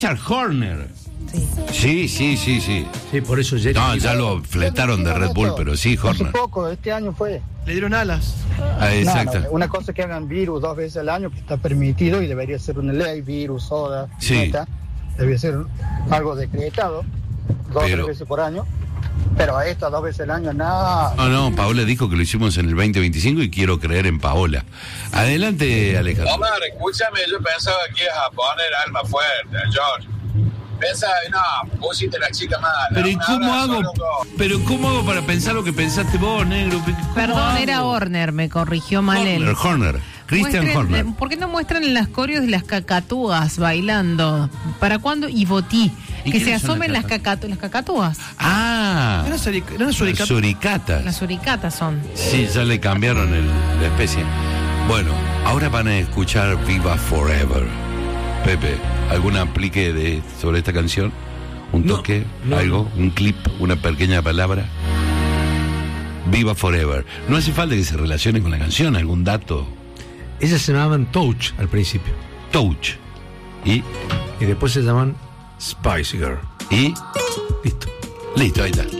Richard Horner. Sí. Sí. Sí, por eso No, ya lo fletaron de Red Bull, pero sí, Hace Horner. poco, este año fue. Le dieron alas. Ah, exacto. No, una cosa que hagan virus 2 veces al año, que está permitido y debería ser una ley, virus, soda, Sí. neta, debería ser algo decretado, 2 o 3 veces por año, pero a estas 2 veces al año, nada. No, Paola dijo que lo hicimos en el 2025 y quiero creer en Paola. Adelante, Alejandro. Omar, escúchame, yo pensaba que ibas a poner alma fuerte, George. Pensaba, no, pusiste la chica mala. Pero ¿y Un cómo abrazo, hago? loco. Pero ¿cómo hago para pensar lo que pensaste vos, negro? ¿Cómo Perdón, hago? era Horner, me corrigió mal él. Horner. Christian Horner. ¿Por qué no muestran las coreos de las cacatúas bailando? ¿Para cuándo? Y Botí. ¿Y Que se quiénes son asomen las las cacatúas. Ah, ¿No era suricata? suricatas. Las suricatas son. Sí, ya le cambiaron la especie. Bueno, ahora van a escuchar Viva Forever. Pepe, ¿algún aplique sobre esta canción? ¿Un toque? No. ¿Algo? ¿Un clip? ¿Una pequeña palabra? Viva Forever. No hace falta que se relacione con la canción, algún dato. Ellas se llamaban Touch al principio. Touch. Y Y después se llaman Spice Girl. listo, ahí está.